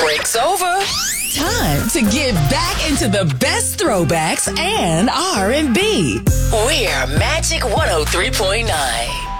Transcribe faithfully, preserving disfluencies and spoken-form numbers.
Break's over. Time to get back into the best throwbacks and R and B. We're Magic one oh three point nine.